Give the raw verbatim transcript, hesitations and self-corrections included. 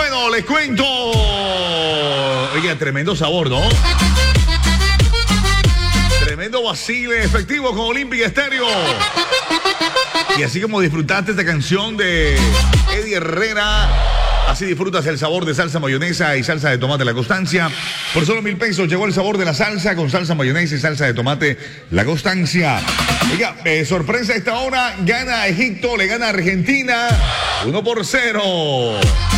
Bueno, les cuento. Oiga, tremendo sabor, ¿no? Tremendo vacile efectivo con Olímpica Estéreo. Y así como disfrutaste esta canción de Eddie Herrera, así disfrutas el sabor de salsa mayonesa y salsa de tomate La Constancia. Por solo mil pesos llegó el sabor de la salsa con salsa mayonesa y salsa de tomate La Constancia. Oiga, eh, sorpresa a esta hora, gana Egipto, le gana Argentina uno por cero.